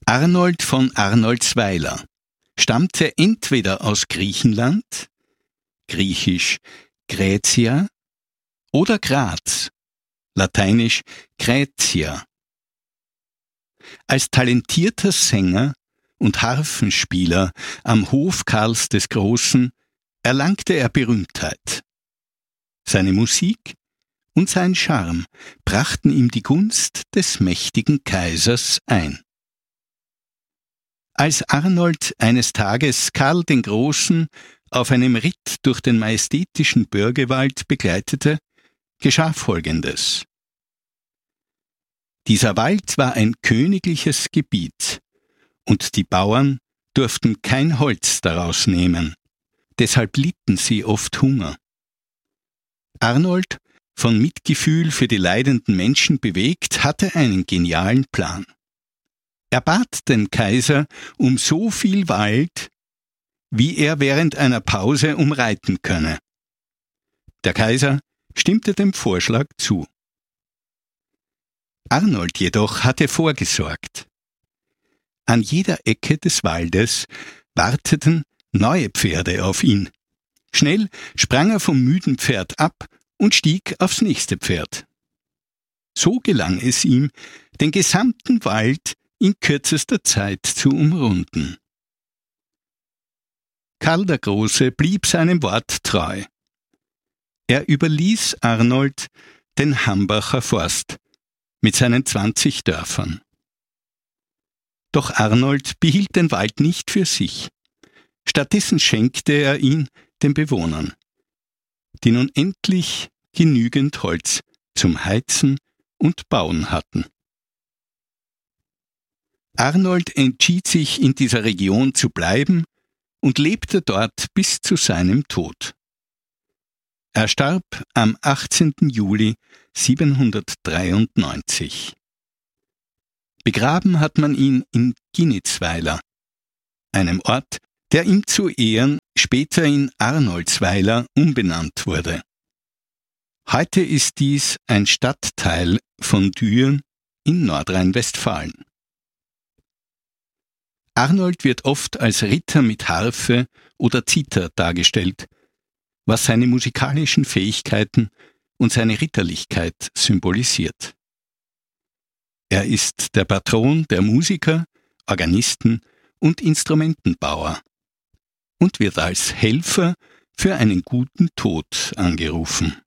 Arnold von Arnoldsweiler stammte entweder aus Griechenland, griechisch Graecia, oder Graz, lateinisch Graecia. Als talentierter Sänger und Harfenspieler am Hof Karls des Großen erlangte er Berühmtheit. Seine Musik und sein Charme brachten ihm die Gunst des mächtigen Kaisers ein. Als Arnold eines Tages Karl den Großen auf einem Ritt durch den majestätischen Börgewald begleitete, geschah Folgendes. Dieser Wald war ein königliches Gebiet, und die Bauern durften kein Holz daraus nehmen, deshalb litten sie oft Hunger. Arnold, von Mitgefühl für die leidenden Menschen bewegt, hatte einen genialen Plan. Er bat den Kaiser um so viel Wald, wie er während einer Pause umreiten könne. Der Kaiser stimmte dem Vorschlag zu. Arnold jedoch hatte vorgesorgt. An jeder Ecke des Waldes warteten neue Pferde auf ihn. Schnell sprang er vom müden Pferd ab und stieg aufs nächste Pferd. So gelang es ihm, den gesamten Wald in kürzester Zeit zu umrunden. Karl der Große blieb seinem Wort treu. Er überließ Arnold den Hambacher Forst mit seinen 20 Dörfern. Doch Arnold behielt den Wald nicht für sich. Stattdessen schenkte er ihn den Bewohnern, die nun endlich genügend Holz zum Heizen und Bauen hatten. Arnold entschied sich, in dieser Region zu bleiben und lebte dort bis zu seinem Tod. Er starb am 18. Juli 793. Begraben hat man ihn in Ginnitzweiler, einem Ort, der ihm zu Ehren später in Arnoldsweiler umbenannt wurde. Heute ist dies ein Stadtteil von Düren in Nordrhein-Westfalen. Arnold wird oft als Ritter mit Harfe oder Zither dargestellt, was seine musikalischen Fähigkeiten und seine Ritterlichkeit symbolisiert. Er ist der Patron der Musiker, Organisten und Instrumentenbauer und wird als Helfer für einen guten Tod angerufen.